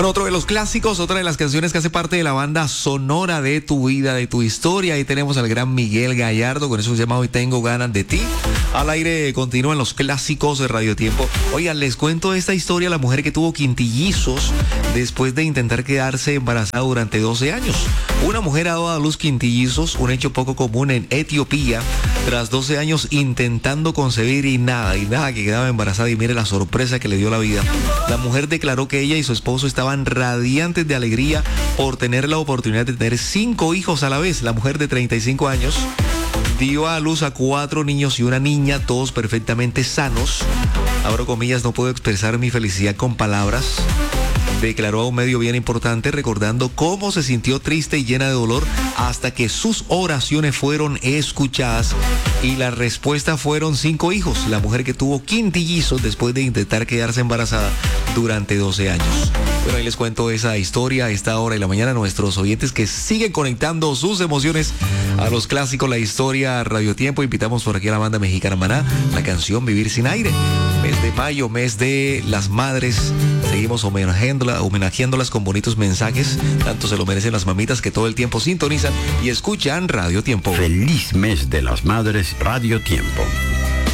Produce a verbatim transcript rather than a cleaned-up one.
Bueno, otro de los clásicos, otra de las canciones que hace parte de la banda sonora de tu vida, de tu historia. Ahí tenemos al gran Miguel Gallardo con eso que se llama Hoy Tengo Ganas de Ti. Al aire continúan los clásicos de Radio Tiempo. Oigan, les cuento esta historia, la mujer que tuvo quintillizos después de intentar quedarse embarazada durante doce años. Una mujer ha dado a luz quintillizos, un hecho poco común en Etiopía, tras doce años intentando concebir y nada, y nada que quedaba embarazada. Y mire la sorpresa que le dio la vida. La mujer declaró que ella y su esposo estaban radiantes de alegría por tener la oportunidad de tener cinco hijos a la vez. La mujer de treinta y cinco años dio a luz a cuatro niños y una niña, todos perfectamente sanos. Abro comillas, no puedo expresar mi felicidad con palabras, declaró a un medio bien importante, recordando cómo se sintió triste y llena de dolor hasta que sus oraciones fueron escuchadas y la respuesta fueron cinco hijos. La mujer que tuvo quintillizos después de intentar quedarse embarazada durante doce años. Bueno, ahí les cuento esa historia a esta hora de la mañana. Nuestros oyentes que siguen conectando sus emociones a los clásicos, la historia, Radio Tiempo. Invitamos por aquí a la banda mexicana Maná, la canción Vivir Sin Aire. Mes de mayo, mes de las madres. Seguimos homenajeándola, homenajeándolas con bonitos mensajes. Tanto se lo merecen las mamitas que todo el tiempo sintonizan y escuchan Radio Tiempo. Feliz mes de las madres, Radio Tiempo.